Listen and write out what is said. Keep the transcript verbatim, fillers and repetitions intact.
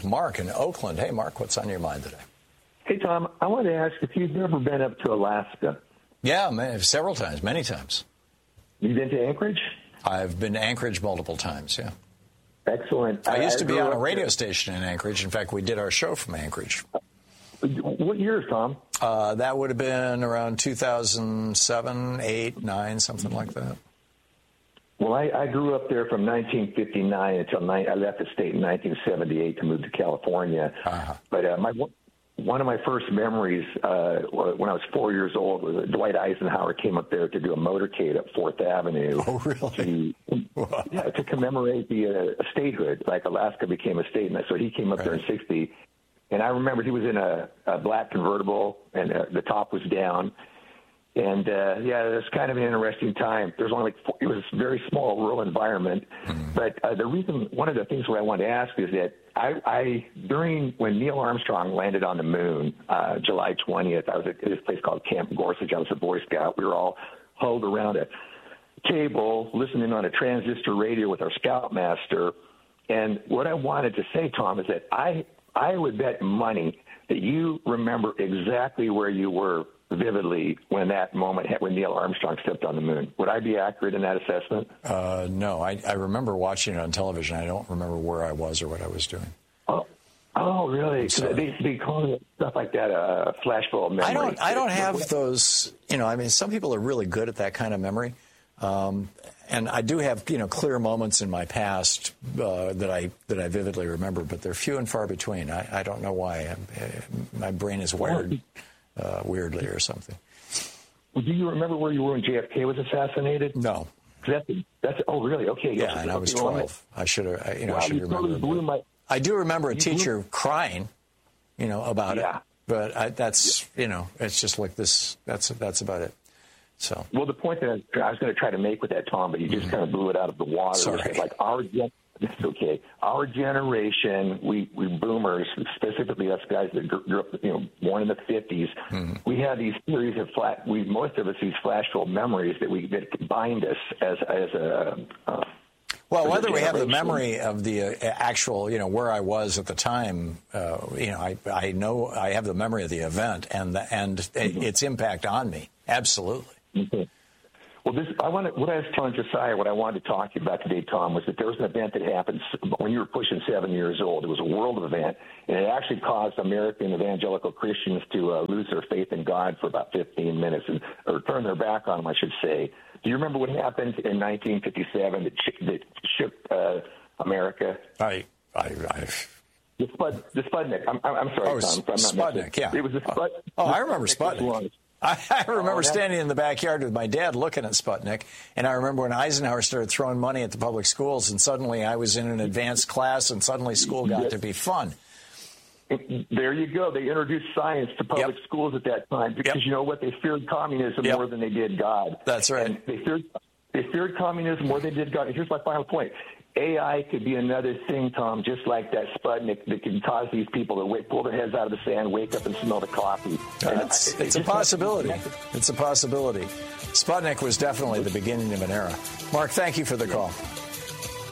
Mark in Oakland. Hey, Mark, what's on your mind today? Hey, Tom, I wanted to ask if you've ever been up to Alaska. Yeah, man, several times, many times. You've been to Anchorage? I've been to Anchorage multiple times, yeah. Excellent. I used to be on a radio there. station in Anchorage. In fact, we did our show from Anchorage. What years, Tom? Uh, that would have been around two thousand seven, eight, nine, something like that. Well, I, I grew up there from nineteen fifty-nine until ni- I left the state in nineteen seventy-eight to move to California. Uh-huh. But uh, my one of my first memories uh, when I was four years old was that Dwight Eisenhower came up there to do a motorcade up Fourth Avenue. Oh, really? To, wow. Yeah, to commemorate the uh, statehood, like Alaska became a state. And so he came up right. there in sixty. And I remember he was in a, a black convertible, and uh, the top was down. And, uh, yeah, it was kind of an interesting time. There was only like four, it was a very small rural environment. Mm-hmm. But uh, the reason, one of the things what I wanted to ask is that I, I during when Neil Armstrong landed on the moon, uh, July twentieth, I was at this place called Camp Gorsuch. I was a Boy Scout. We were all huddled around a table listening on a transistor radio with our scoutmaster. And what I wanted to say, Tom, is that I I would bet money that you remember exactly where you were vividly when that moment, when Neil Armstrong stepped on the moon. Would I be accurate in that assessment? Uh, no, I, I remember watching it on television. I don't remember where I was or what I was doing. Oh, oh really? They, they call it stuff like that a flashbulb memory. I don't, I don't have those, you know, I mean, some people are really good at that kind of memory. Um, and I do have, you know, clear moments in my past uh, that I that I vividly remember, but they're few and far between. I, I don't know why. I, my brain is wired uh, weirdly or something. Well, do you remember where you were when J F K was assassinated? No. That's, that's oh really? Okay. Yeah, and I was twelve. I should have, you know, wow, I should you remember. Blew my, I do remember a teacher blew, crying, you know, about yeah. it. But I, that's, you know, it's just like this. That's that's about it. So. Well, the point that I, I was going to try to make with that, Tom, but you just mm-hmm. kind of blew it out of the water. Sorry. Like our, it's okay. Our generation, we, we boomers, specifically us guys that grew up, you know, born in the fifties, mm-hmm. we had these series of flat. We most of us these flashbulb memories that we that bind us as as a. Uh, Well, whether we have the memory of the uh, actual, you know, where I was at the time, uh, you know, I I know I have the memory of the event and the, and mm-hmm. its impact on me. Absolutely. Okay. Well, this I wanted. What I was telling Josiah, what I wanted to talk to you about today, Tom, was that there was an event that happened when you were pushing seven years old. It was a world event, and it actually caused American evangelical Christians to uh, lose their faith in God for about fifteen minutes, and or turn their back on Him, I should say. Do you remember what happened in nineteen fifty-seven that, sh- that shook uh, America? I, I, I. The Spud, the Sputnik. I'm, I'm sorry, oh, Tom. I'm not Sputnik. messing. Yeah. It was the Sput. Oh, I remember Sputnik. I, I remember oh, standing in the backyard with my dad looking at Sputnik, and I remember when Eisenhower started throwing money at the public schools, and suddenly I was in an advanced class, and suddenly school got yes. to be fun. There you go. They introduced science to public yep. schools at that time because yep. you know what? They feared communism yep. more than they did God. That's right. And they feared they feared communism more than they did God. And here's my final point. A I could be another thing, Tom, just like that Sputnik that can cause these people to wake, pull their heads out of the sand, wake up and smell the coffee. Uh, it's I, it's a possibility. It's a possibility. Sputnik was definitely the beginning of an era. Mark, thank you for the call.